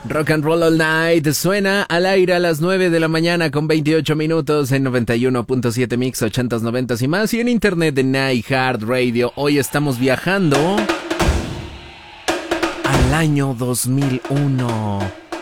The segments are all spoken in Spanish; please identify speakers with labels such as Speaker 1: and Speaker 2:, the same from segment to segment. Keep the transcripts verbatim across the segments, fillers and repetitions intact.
Speaker 1: Rock and Roll All Night suena al aire a las nueve de la mañana con veintiocho minutos en noventa y uno punto siete Mix, ochentas, noventas y más, y en internet de iHeartRadio. Hoy estamos viajando al año dos mil uno.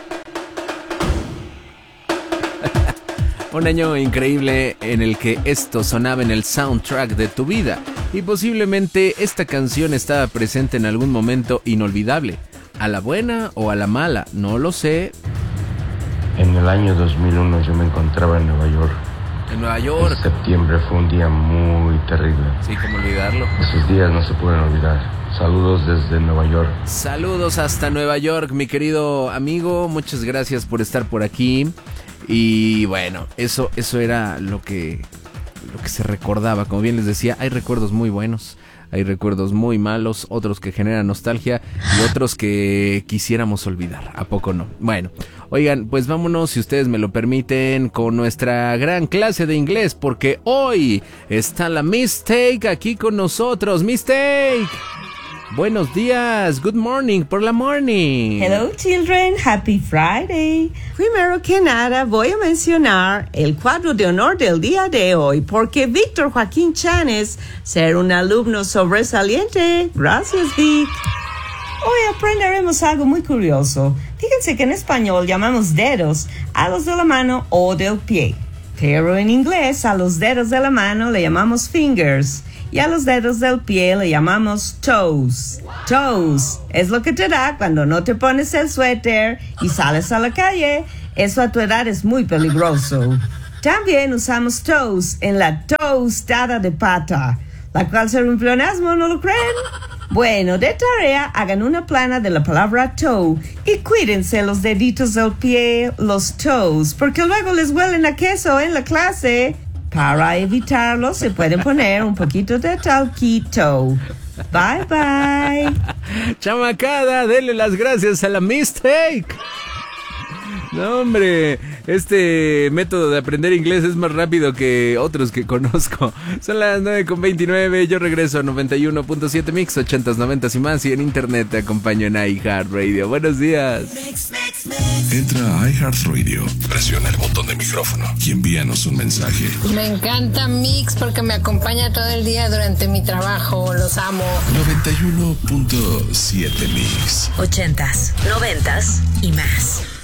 Speaker 1: Un año increíble en el que esto sonaba en el soundtrack de tu vida, y posiblemente esta canción estaba presente en algún momento inolvidable. ¿A la buena o a la mala? No lo sé.
Speaker 2: En el año dos mil uno yo me encontraba en Nueva York.
Speaker 1: En Nueva York.
Speaker 2: En septiembre fue un día muy terrible.
Speaker 1: Sí, ¿cómo olvidarlo?
Speaker 2: Esos días no se pueden olvidar. Saludos desde Nueva York.
Speaker 1: Saludos hasta Nueva York, mi querido amigo. Muchas gracias por estar por aquí. Y bueno, eso, eso era lo que, lo que se recordaba. Como bien les decía, hay recuerdos muy buenos. Hay recuerdos muy malos, otros que generan nostalgia y otros que quisiéramos olvidar. ¿A poco no? Bueno, oigan, pues vámonos, si ustedes me lo permiten, con nuestra gran clase de inglés, porque hoy está la Mistake aquí con nosotros. Mistake, buenos días, good morning, por la morning.
Speaker 3: Hello children, happy Friday. Primero que nada voy a mencionar el cuadro de honor del día de hoy, porque Víctor Joaquín Chanes ser un alumno sobresaliente. Gracias, Vic. Hoy aprenderemos algo muy curioso. Fíjense que en español llamamos dedos a los de la mano o del pie, pero en inglés a los dedos de la mano le llamamos fingers. Y a los dedos del pie le llamamos toes. Toes es lo que te da cuando no te pones el suéter y sales a la calle. Eso a tu edad es muy peligroso. También usamos toes en la tostada de pata, la cual será un pleonasmo, ¿no lo creen? Bueno, de tarea hagan una plana de la palabra toe y cuídense los deditos del pie, los toes, porque luego les huelen a queso en la clase. Para evitarlo, se pueden poner un poquito de talquito. Bye, bye.
Speaker 1: Chamacada, denle las gracias a la Mistake. No, hombre, este método de aprender inglés es más rápido que otros que conozco. Son las nueve con veintinueve, yo regreso a noventa y uno punto siete Mix, ochentas, noventas y más, y en internet te acompaño en iHeartRadio. Buenos días.
Speaker 4: Entra a iHeartRadio, presiona el botón de micrófono y envíanos un mensaje.
Speaker 5: Me encanta Mix porque me acompaña todo el día durante mi trabajo, los amo.
Speaker 4: noventa y uno punto siete Mix.
Speaker 6: Ochentas, noventas y más.